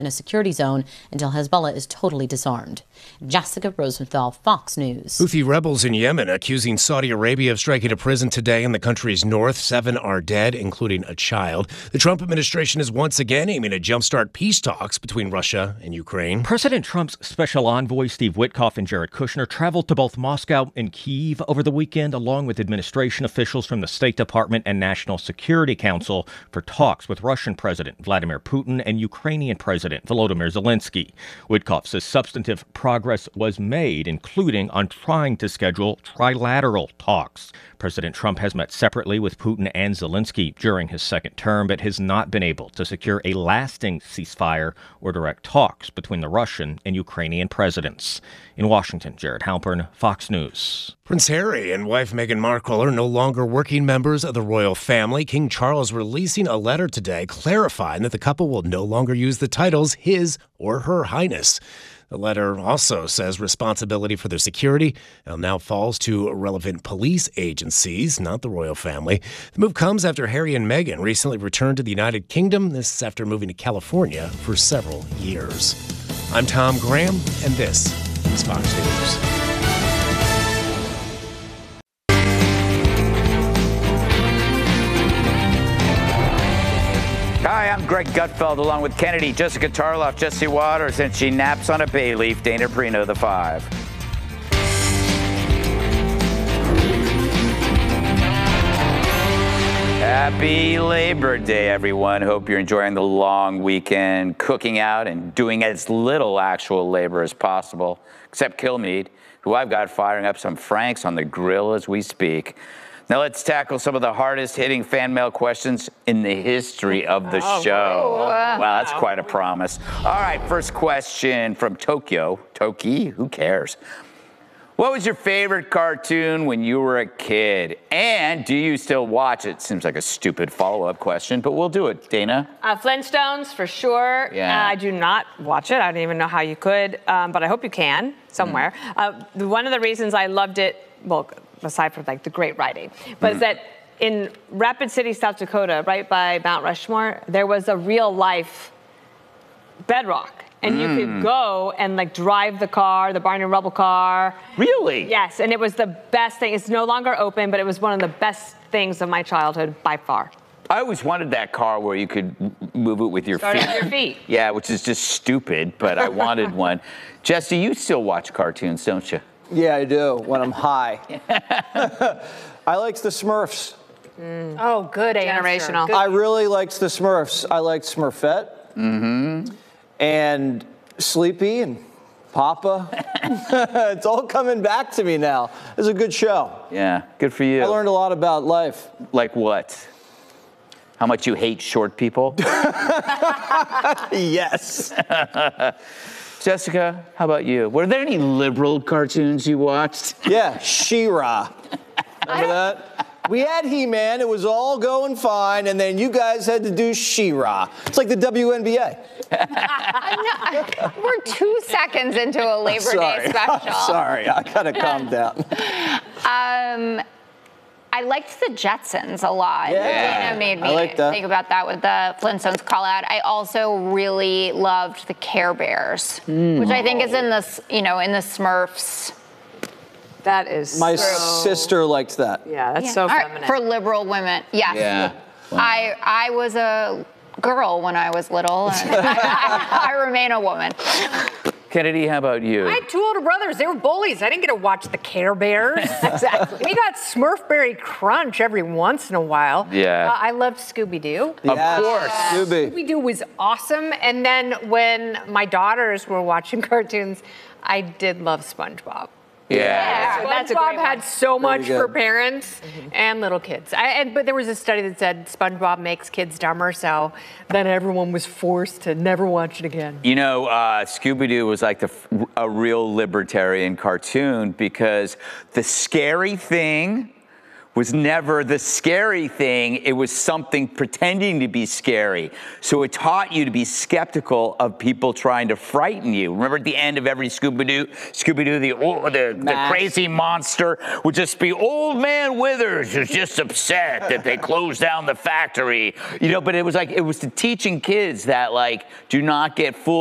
in a security zone until Hezbollah is totally disarmed. Jessica Rosenthal, Fox News. Houthi rebels in Yemen accusing Saudi Arabia of striking a prison today in the country's north. 7 are dead, including a child. The Trump administration is once again aiming to jumpstart peace talks between Russia and Ukraine. President Trump's special envoy Steve Witkoff and Jared Kushner traveled to both Moscow and Kyiv over the weekend, along with administration officials from the State Department and National Security Council for talks with Russian President Vladimir Putin and Ukrainian President Volodymyr Zelensky. Witkoff says substantive progress was made, including on trying to schedule trilateral talks. President Trump has met separately with Putin and Zelensky during his second term, but has not been able to secure a lasting ceasefire or direct talks between the Russian and Ukrainian presidents. In Washington, Jared Halpern, Fox News. Prince Harry and wife Meghan Markle are no longer working members of the royal family. King Charles releasing a letter today clarifying that the couple will no longer use the titles His or Her Highness. The letter also says responsibility for their security now falls to relevant police agencies, not the royal family. The move comes after Harry and Meghan recently returned to the United Kingdom. This is after moving to California for several years. I'm Tom Graham, and this is Fox News. Hi, I'm Greg Gutfeld, along with Kennedy, Jessica Tarloff, Jesse Waters, and she naps on a bay leaf, Dana Perino, the 5. Happy Labor Day, everyone. Hope you're enjoying the long weekend, cooking out and doing as little actual labor as possible, except Kilmeade, who I've got firing up some Franks on the grill as we speak. Now let's tackle some of the hardest-hitting fan mail questions in the history of the show. Wow, that's quite a promise. All right, first question from Tokyo. Toki, who cares? What was your favorite cartoon when you were a kid? And do you still watch it? Seems like a stupid follow-up question, but we'll do it. Dana? Flintstones, for sure. Yeah. I do not watch it. I don't even know how you could, but I hope you can somewhere. One of the reasons I loved it, well, aside from like the great writing, but is that in Rapid City, South Dakota, right by Mount Rushmore, there was a real life bedrock. And you could go and like drive the car, the Barney and Rubble car. Really? Yes, and it was the best thing. It's no longer open, but it was one of the best things of my childhood by far. I always wanted that car where you could move it with your Start feet. with your feet. Yeah, which is just stupid, but I wanted one. Jesse, you still watch cartoons, don't you? Yeah, I do, when I'm high. I liked the Smurfs. Oh, good generational. I really liked the Smurfs. I liked Smurfette. And Sleepy and Papa. It's all coming back to me now. It's a good show. Yeah, good for you. I learned a lot about life. Like what? How much you hate short people? Yes. Jessica, how about you? Were there any liberal cartoons you watched? Yeah, She-Ra. Remember that? We had He-Man, it was all going fine, and then you guys had to do She-Ra. It's like the WNBA. We're 2 seconds into a Labor Day special. Sorry, I gotta calm down. I liked the Jetsons a lot. Yeah. It made me think about that with the Flintstones call out. I also really loved the Care Bears, which I think is in the, in the Smurfs. That is My sister liked that. Yeah, that's so feminine. For liberal women, yes. Yeah. Wow. I was a girl when I was little, and I remain a woman. Kennedy, how about you? I had 2 older brothers. They were bullies. I didn't get to watch the Care Bears. Exactly. We got Smurfberry Crunch every once in a while. Yeah. I loved Scooby-Doo. Yes, of course. Scooby-Doo was awesome. And then when my daughters were watching cartoons, I did love SpongeBob. Yeah. SpongeBob had so much for parents and little kids. But there was a study that said SpongeBob makes kids dumber, so then everyone was forced to never watch it again. You know, Scooby-Doo was like a real libertarian cartoon because the scary thing was never the scary thing. It was something pretending to be scary. So it taught you to be skeptical of people trying to frighten you. Remember at the end of every Scooby-Doo, the crazy monster would just be, Old Man Withers is just upset that they closed down the factory. But it was teaching kids that, like, do not get fooled.